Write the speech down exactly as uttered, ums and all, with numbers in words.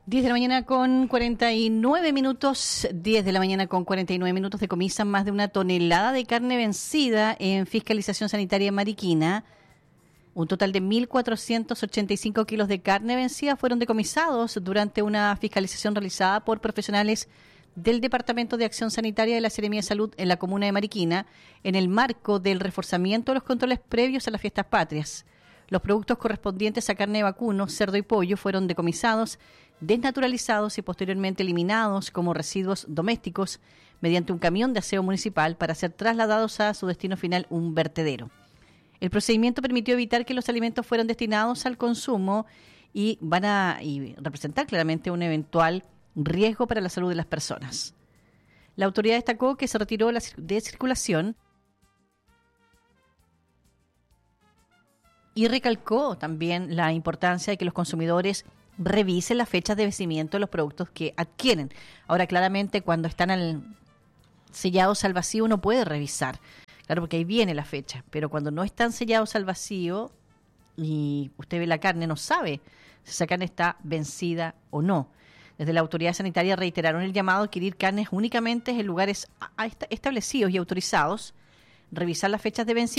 diez de la mañana con cuarenta y nueve minutos, diez de la mañana con cuarenta y nueve minutos, decomisan más de una tonelada de carne vencida en fiscalización sanitaria en Mariquina. Un total de mil cuatrocientos ochenta y cinco kilos de carne vencida fueron decomisados durante una fiscalización realizada por profesionales del Departamento de Acción Sanitaria de la Seremía de Salud en la comuna de Mariquina, en el marco del reforzamiento de los controles previos a las fiestas patrias. Los productos correspondientes a carne de vacuno, cerdo y pollo fueron decomisados, desnaturalizados y posteriormente eliminados como residuos domésticos mediante un camión de aseo municipal para ser trasladados a su destino final, un vertedero. El procedimiento permitió evitar que los alimentos fueran destinados al consumo y van a y representar claramente un eventual riesgo para la salud de las personas. La autoridad destacó que se retiró la de circulación y recalcó también la importancia de que los consumidores revisen las fechas de vencimiento de los productos que adquieren. Ahora, claramente, cuando están al, sellados al vacío, uno puede revisar, claro, porque ahí viene la fecha, pero cuando no están sellados al vacío y usted ve la carne, no sabe si esa carne está vencida o no. Desde la autoridad sanitaria reiteraron el llamado a adquirir carnes únicamente en lugares establecidos y autorizados, revisar las fechas de vencimiento